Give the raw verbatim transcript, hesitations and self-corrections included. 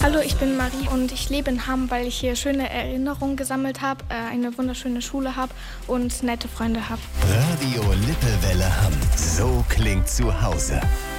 Hallo, ich bin Marie und ich lebe in Hamm, weil ich hier schöne Erinnerungen gesammelt habe, äh, eine wunderschöne Schule habe und nette Freunde habe. Radio Lippewelle Hamm. So klingt zu Hause.